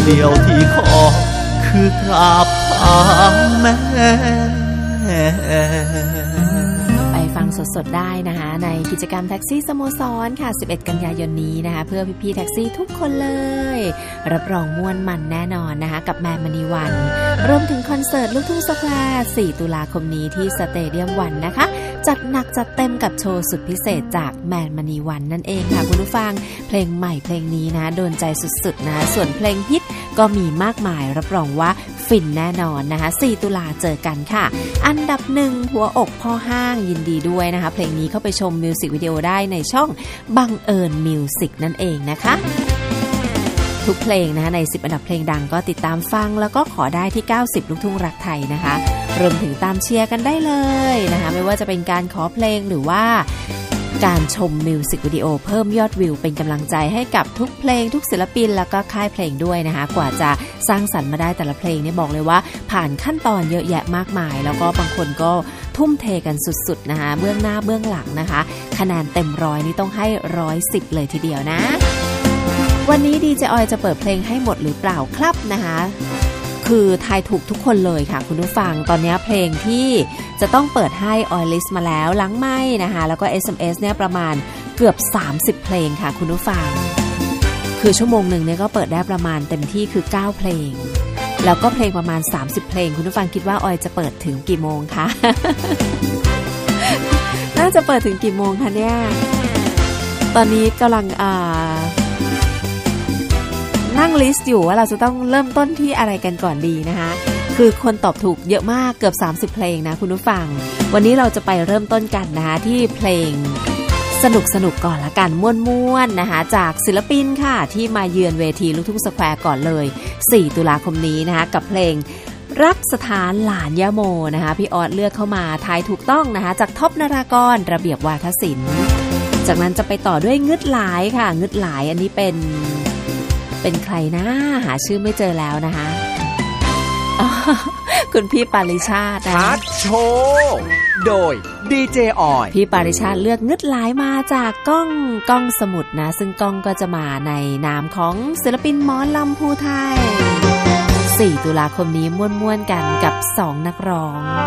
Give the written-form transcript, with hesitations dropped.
เดียวที่ขอคือกราบหาแม่ไปฟังสดๆได้นะคะในกิจกรรมแท็กซี่สโมสรค่ะ11กันยายนนี้นะคะเพื่อพี่ๆแท็กซี่ทุกคนเลยรับรองม่วนมันแน่นอนนะคะกับแมนมณีวันรวมถึงคอนเสิร์ตลูกทุ่งสแควร์4ตุลาคมนี้ที่สเตเดียมวันนะคะจัดหนักจัดเต็มกับโชว์สุดพิเศษจากแมนมณีวันนั่นเองค่ะคุณผู้ฟังเพลงใหม่เพลงนี้นะโดนใจสุดๆนะส่วนเพลงฮิตก็มีมากมายรับรองว่าฟินแน่นอนนะคะ4ตุลาเจอกันค่ะอันดับ1หัวอกพ่อห้างยินดีด้วยนะคะเพลงนี้เข้าไปชมมิวสิกวิดีโอได้ในช่องบังเอิญมิวสิกนั่นเองนะคะทุกเพลงนะคะใน10อันดับเพลงดังก็ติดตามฟังแล้วก็ขอได้ที่90ลูกทุ่งรักไทยนะคะรวมถึงตามเชียร์กันได้เลยนะคะไม่ว่าจะเป็นการขอเพลงหรือว่าการชมมิวสิกวิดีโอเพิ่มยอดวิวเป็นกำลังใจให้กับทุกเพลงทุกศิลปินแล้วก็ค่ายเพลงด้วยนะคะกว่าจะสร้างสรรค์มาได้แต่ละเพลงเนี่ยบอกเลยว่าผ่านขั้นตอนเยอะแยะมากมายแล้วก็บางคนก็ทุ่มเทกันสุดๆนะคะเบื้องหน้าเบื้องหลังนะคะคะแนนเต็ม100นี่ต้องให้110เลยทีเดียวนะวันนี้ดีเจออยจะเปิดเพลงให้หมดหรือเปล่าครับนะคะคือทายถูกทุกคนเลยค่ะคุณผู้ฟังตอนนี้เพลงที่จะต้องเปิดให้ออยลิสต์มาแล้วหลังไมค์นะคะแล้วก็ SMS เนี่ยประมาณเกือบ30เพลงค่ะคุณผู้ฟังคือชั่วโมงหนึ่งเนี่ยก็เปิดได้ประมาณเต็มที่คือ9เพลงแล้วก็เพลงประมาณ30เพลงคุณผู้ฟังคิดว่าออยจะเปิดถึงกี่โมงคะ น่าจะเปิดถึงกี่โมงคะเนี่ยตอนนี้กำลังนั่งลิสต์อยู่ว่าเราจะต้องเริ่มต้นที่อะไรกันก่อนดีนะคะคือคนตอบถูกเยอะมากเกือบ30เพลงนะคุณผู้ฟังวันนี้เราจะไปเริ่มต้นกันนะคะที่เพลงสนุกก่อนละกันม่วนๆนะคะจากศิลปินค่ะที่มาเยือนเวทีลูกทุ่งสแควร์ก่อนเลย4ตุลาคมนี้นะคะกับเพลงรักสถานหลานย่าโมนะคะพี่ออสเลือกเข้ามาทายถูกต้องนะคะจากท็อปนารากรระเบียบวาทศิลป์จากนั้นจะไปต่อด้วยงึดหลายค่ะงึดหลายอันนี้เป็นใครนะหาชื่อไม่เจอแล้วนะคะคุณพี่ปาริชาตินะฮัทโชว์โดยดีเจออยพี่ปาริชาติเลือกงึดหลายมาจากก้องสมุทรนะซึ่งก้องก็จะมาในนามของศิลปินหมอลำภูไทย4ตุลาคมนี้ม่วนๆกันกับ2นักร้อง